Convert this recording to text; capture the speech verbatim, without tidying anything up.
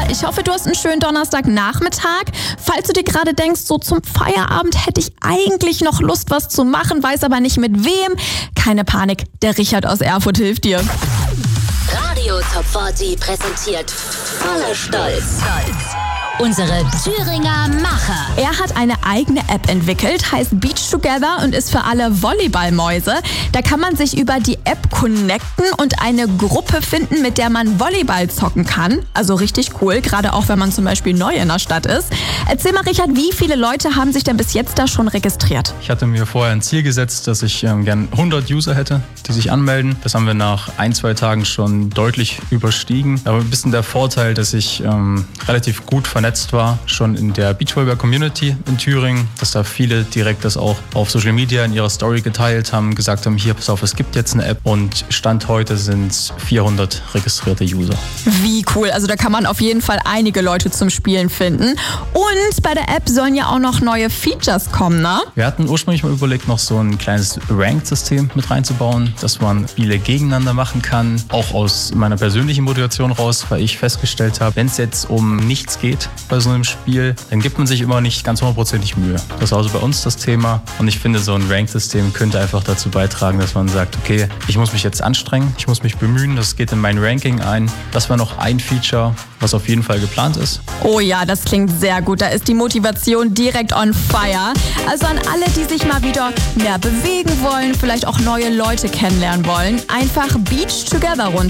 ich hoffe, du hast einen schönen Donnerstagnachmittag. Falls du dir gerade denkst, so zum Feierabend hätte ich eigentlich noch Lust, was zu machen, weiß aber nicht mit wem. Keine Panik, der Richard aus Erfurt hilft dir. Radio Top vierzig präsentiert voller Stolz unsere Thüringer Macher. Er hat eine eigene App entwickelt, heißt Beach Together und ist für alle Volleyballmäuse. Da kann man sich über die App connecten und eine Gruppe finden, mit der man Volleyball zocken kann. Also richtig cool, gerade auch wenn man zum Beispiel neu in der Stadt ist. Erzähl mal, Richard, wie viele Leute haben sich denn bis jetzt da schon registriert? Ich hatte mir vorher ein Ziel gesetzt, dass ich ähm, gern hundert User hätte, die sich anmelden. Das haben wir nach ein, zwei Tagen schon deutlich überstiegen. Aber ein bisschen der Vorteil, dass ich ähm, relativ gut vernetzt war, schon in der Beachvolleyball-Community in Thüringen, dass da viele direkt das auch auf Social Media in ihrer Story geteilt haben, gesagt haben, hier, pass auf, es gibt jetzt eine App und Stand heute sind es vierhundert registrierte User. Wie cool, also da kann man auf jeden Fall einige Leute zum Spielen finden. Und bei der App sollen ja auch noch neue Features kommen, ne? Wir hatten ursprünglich mal überlegt, noch so ein kleines Ranked-System mit reinzubauen, dass man Spiele gegeneinander machen kann, auch aus meiner persönlichen Motivation raus, weil ich festgestellt habe, wenn es jetzt um nichts geht bei so einem Spiel, dann gibt man sich immer nicht ganz hundertprozentig Mühe. Das war also bei uns das Thema und ich finde, so ein Ranked-System könnte einfach dazu beitragen, dass man sagt, okay, ich muss mich jetzt anstrengen, ich muss mich bemühen, das geht in mein Ranking ein. Das wäre noch ein Feature, was auf jeden Fall geplant ist. Oh ja, das klingt sehr gut. Da ist die Motivation direkt on fire. Also an alle, die sich mal wieder mehr bewegen wollen, vielleicht auch neue Leute kennenlernen wollen, einfach Beach Together runter.